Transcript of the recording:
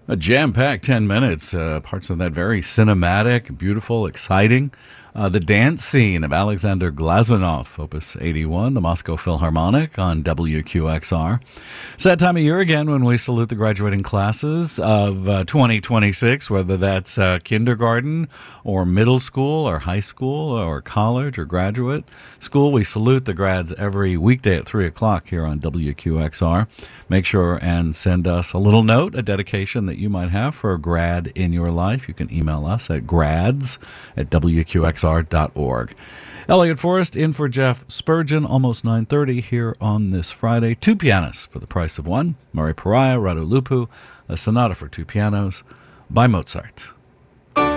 A jam-packed 10 minutes, parts of that very cinematic, beautiful, exciting. The dance scene of Alexander Glazunov, Opus 81, the Moscow Philharmonic on WQXR. It's that time of year again when we salute the graduating classes of 2026, whether that's kindergarten or middle school or high school or college or graduate school. We salute the grads every weekday at 3 o'clock here on WQXR. Make sure and send us a little note, a dedication that you might have for a grad in your life. You can email us at grads@WQXR.org. Elliot Forrest in for Jeff Spurgeon, almost 9:30 here on this Friday. Two pianists for the price of one. Murray Pariah, Radu Lupu, a sonata for two pianos by Mozart.